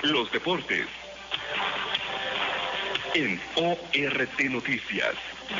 Los deportes en ORT Noticias.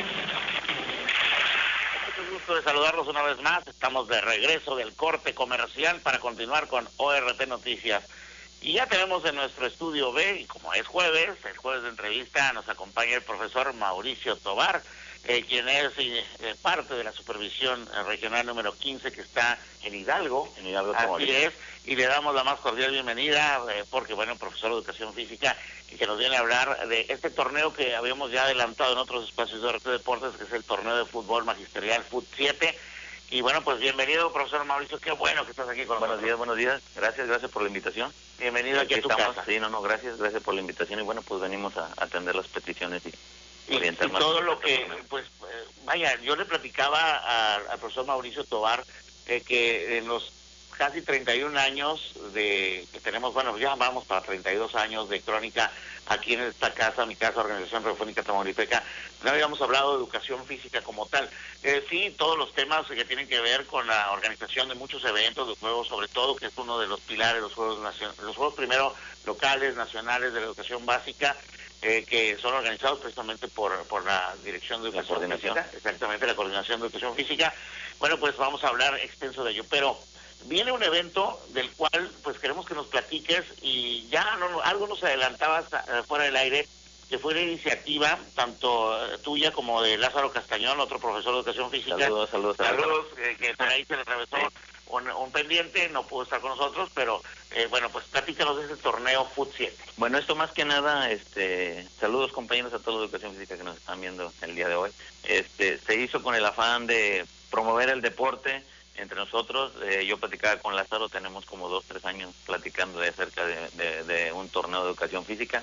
Mucho gusto de saludarlos una vez más. Estamos de regreso del corte comercial para continuar con ORT Noticias. Y ya tenemos en nuestro estudio B, y como es jueves, el jueves de entrevista, nos acompaña el profesor Mauricio Tobar, quien es parte de la supervisión regional número 15 que está en Hidalgo. Así es, y le damos la más cordial bienvenida, porque bueno, profesor de Educación Física, y que nos viene a hablar de este torneo que habíamos ya adelantado en otros espacios de ORT Deportes, que es el torneo de fútbol magisterial FUT 7. Y bueno, pues bienvenido, profesor Mauricio, qué bueno que estás aquí con nosotros. Buenos días, gracias por la invitación. Bienvenido aquí a tu casa. Sí, gracias por la invitación y bueno, pues venimos a atender las peticiones y orientar más. Y todo lo que, pues, vaya, yo le platicaba al profesor Mauricio Tobar que en los casi 31 años que tenemos, bueno, ya vamos para 32 años de crónica aquí en esta casa, mi casa, Organización Radiofónica Tamaulipeca, no habíamos hablado de educación física como tal. Sí, todos los temas que tienen que ver con la organización de muchos eventos, de juegos, sobre todo, que es uno de los pilares, los juegos primero locales, nacionales de la educación básica, que son organizados precisamente por la Dirección de Educación Física, exactamente, la Coordinación de Educación Física. Bueno, pues vamos a hablar extenso de ello, pero viene un evento del cual pues queremos que nos platiques, y ya algo nos adelantabas fuera del aire, que fue una iniciativa tanto tuya como de Lázaro Castañón, otro profesor de Educación Física. Saludos. Que por ahí se le atravesó un pendiente, no pudo estar con nosotros, pero bueno, pues platícanos de ese torneo FUT 7. Bueno, esto más que nada, saludos compañeros a todos de Educación Física que nos están viendo el día de hoy. Se hizo con el afán de promover el deporte entre nosotros. Yo platicaba con Lázaro, tenemos como 2-3 años platicando acerca de un torneo de educación física.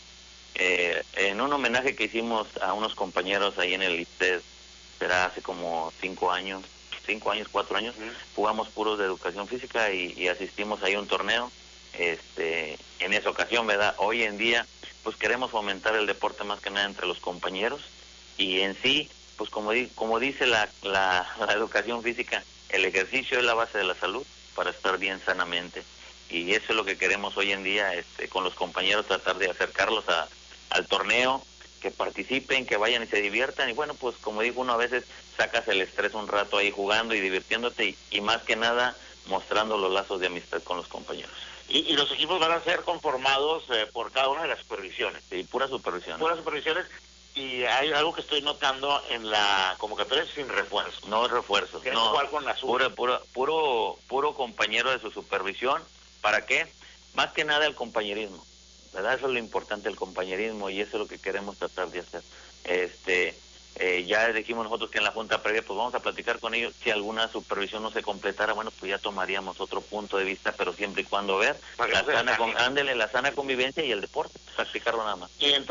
En un homenaje que hicimos a unos compañeros ahí en el IPTES, será hace como 4 años, jugamos puros de educación física y asistimos ahí a un torneo. En esa ocasión, ¿verdad? Hoy en día, pues queremos fomentar el deporte más que nada entre los compañeros, y en sí, pues como dice la educación física, el ejercicio es la base de la salud para estar bien sanamente, y eso es lo que queremos hoy en día, con los compañeros, tratar de acercarlos al torneo, que participen, que vayan y se diviertan, y bueno, pues como digo, uno a veces sacas el estrés un rato ahí jugando y divirtiéndote, y más que nada mostrando los lazos de amistad con los compañeros. Y los equipos van a ser conformados por cada una de las supervisiones. Sí, puras supervisiones. Puras supervisiones. Y hay algo que estoy notando en la convocatoria, sin refuerzo. No refuerzos. Tienes que jugar con la sub. Puro compañero de su supervisión. ¿Para qué? Más que nada el compañerismo, ¿verdad? Eso es lo importante, el compañerismo, y eso es lo que queremos tratar de hacer. Ya dijimos nosotros que en la junta previa pues vamos a platicar con ellos. Si alguna supervisión no se completara, bueno, pues ya tomaríamos otro punto de vista, pero siempre y cuando ver la sana convivencia y el deporte, practicarlo nada más. Y